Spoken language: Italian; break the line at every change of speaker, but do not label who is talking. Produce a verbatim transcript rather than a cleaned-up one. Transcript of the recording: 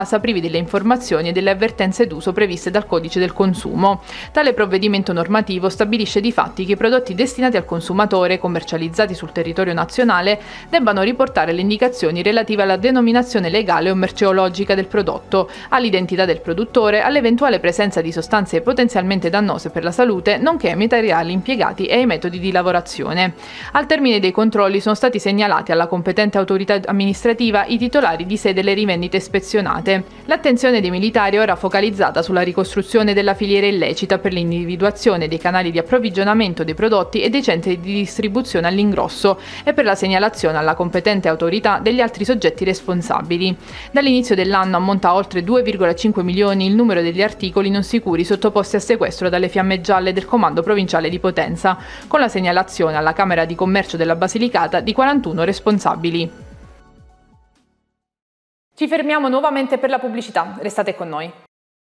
privi delle informazioni e delle avvertenze d'uso previste dal codice del consumo. Tale provvedimento normativo stabilisce difatti che i prodotti destinati al consumatore, commercializzati sul territorio nazionale, debbano riportare le indicazioni relative alla denominazione legale o merceologica del prodotto, all'identità del produttore, all'eventuale presenza di sostanze potenzialmente dannose per la salute, nonché ai materiali impiegati e ai metodi di lavorazione. Al termine dei controlli sono stati segnalati alla competente autorità amministrativa i titolari di sé delle rivendite ispezionate. L'attenzione dei militari è ora focalizzata sulla ricostruzione della filiera illecita per l'individuazione dei canali di approvvigionamento dei prodotti e dei centri di distribuzione all'ingrosso e per la segnalazione alla competente autorità degli altri soggetti responsabili. Dall'inizio dell'anno ammonta a oltre due virgola cinque milioni il numero degli articoli non sicuri sottoposti a sequestro dalle Fiamme Gialle del Comando Provinciale di Potenza, con la segnalazione alla Camera di Commercio della Basilicata di quarantuno responsabili. Ci fermiamo nuovamente per la pubblicità, restate con noi.